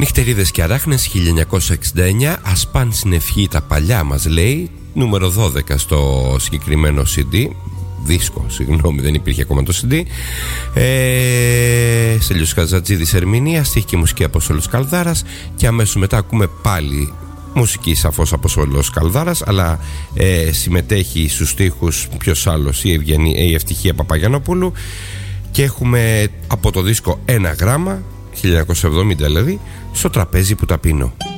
Νυχτερίδες και αράχνες 1969. Ας παν συνευχή τα παλιά μας, λέει. Νούμερο 12 στο συγκεκριμένο CD. Δίσκο, συγγνώμη, δεν υπήρχε ακόμα το CD. Στέλιος Καζατζίδης ερμηνεία, στίχη και μουσική από Σόλος Καλδάρας. Και αμέσως μετά ακούμε πάλι μουσική σαφώς από Σόλος Καλδάρας, αλλά συμμετέχει στους στίχους ποιος άλλος, η Ευτυχία Παπαγιαννόπουλου. Και έχουμε από το δίσκο 1 γράμμα, 1970 δηλαδή, στο τραπέζι που τα πίνω.